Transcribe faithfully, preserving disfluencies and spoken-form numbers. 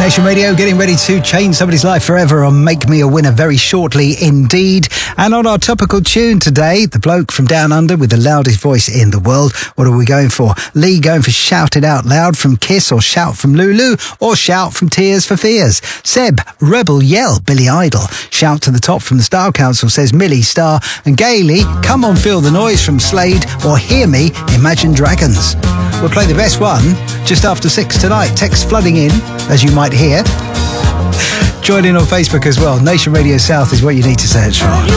Nation Radio getting ready to change somebody's life forever and make me a winner very shortly indeed. And on our topical tune today, the bloke from Down Under with the loudest voice in the world. What are we going for? Lee going for Shout It Out Loud from Kiss, or Shout from Lulu, or Shout from Tears for Fears. Seb, Rebel Yell, Billy Idol. Shout to the Top from the Style Council, says Millie Star. And Gailey, Come On Feel the Noise from Slade, or Hear Me, Imagine Dragons. We'll play the best one just after six tonight. Text flooding in, as you might hear. Join in on Facebook as well. Nation Radio South is what you need to search for.